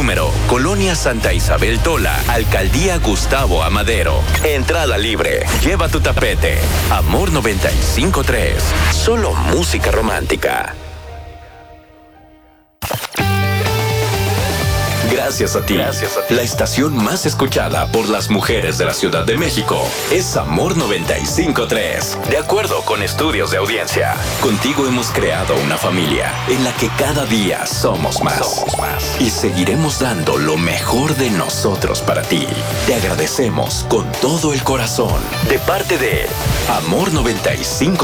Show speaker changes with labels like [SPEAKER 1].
[SPEAKER 1] número, Colonia Santa Isabel Tola, Alcaldía Gustavo Amadero. Entrada libre. Lleva tu tapete. Amor 95.3. Solo música romántica. Gracias a ti. La estación más escuchada por las mujeres de la Ciudad de México es Amor 95.3. De acuerdo con estudios de audiencia, contigo hemos creado una familia en la que cada día somos más. Y seguiremos dando lo mejor de nosotros para ti. Te agradecemos con todo el corazón. De parte de Amor 95.